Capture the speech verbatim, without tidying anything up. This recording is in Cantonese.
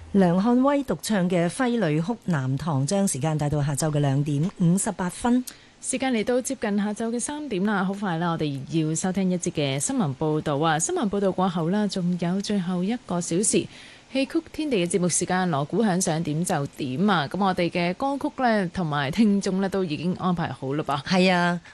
梁漢威獨唱嘅《揮淚哭南塘》，將時間帶到下晝嘅兩點五十八分。 時間嚟到接近下晝嘅三點啦，好快啦，我哋要收聽一節嘅新聞報道啊！新聞報道過後啦，仲有最後一個小時。戲曲天地嘅節目時間，鑼鼓響想點就點啊！咁我哋嘅歌曲呢，同埋聽眾呢，都已經安排好啦噃。 係啊，